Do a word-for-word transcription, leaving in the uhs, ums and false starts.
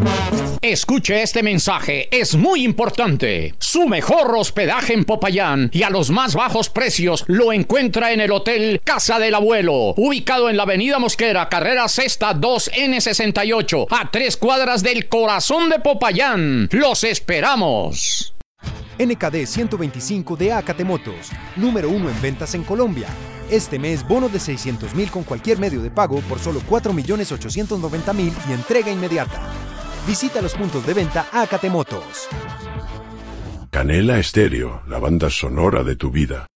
Escuche este mensaje, es muy importante. Su mejor hospedaje en Popayán y a los más bajos precios lo encuentra en el Hotel Casa del Abuelo, ubicado en la Avenida Mosquera, carrera sexta dos N sesenta y ocho, a tres cuadras del corazón de Popayán. ¡Los esperamos! N K D ciento veinticinco de Acate Motos, número uno en ventas en Colombia. Este mes, bono de seiscientos mil con cualquier medio de pago por solo cuatro millones ochocientos noventa mil y entrega inmediata. Visita los puntos de venta Acate Motos. Canela Estéreo, la banda sonora de tu vida.